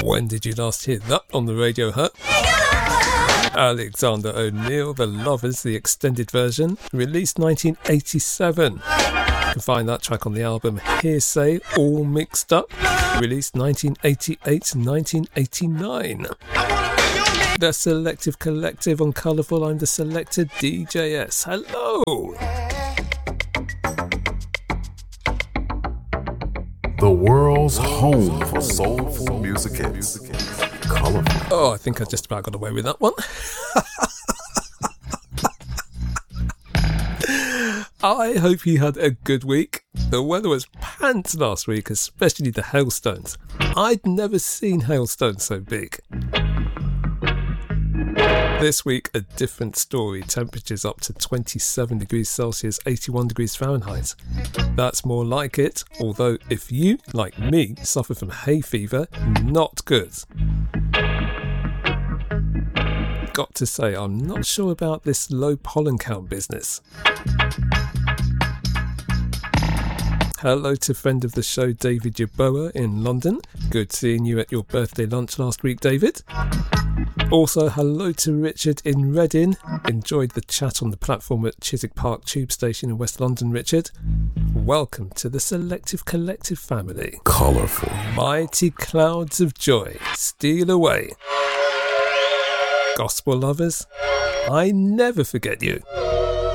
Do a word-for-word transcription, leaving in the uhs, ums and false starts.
When did you last hear that on the radio, huh? Alexander O'Neal, The Lovers, the extended version, released nineteen eighty-seven. You can find that track on the album Hearsay, All Mixed Up, released nineteen eighty-eight to nineteen eighty-nine. The Selective Collective on Colourful, I'm the Selector D J S. Hello! The world's home for soulful music hits. Colourful. Oh, I think I just about got away with that one. I hope you had a good week. The weather was pants last week, especially the hailstones. I'd never seen hailstones so big. This week, a different story. Temperatures up to twenty-seven degrees Celsius, eighty-one degrees Fahrenheit. That's more like it, although if you, like me, suffer from hay fever, not good. Got to say, I'm not sure about this low pollen count business. Hello to friend of the show, David Yeboah in London. Good seeing you at your birthday lunch last week, David. Also, hello to Richard in Reading. Enjoyed the chat on the platform at Chiswick Park Tube Station in West London, Richard. Welcome to the Selective Collective family. Colourful. Mighty clouds of joy steal away. Gospel lovers, I never forget you.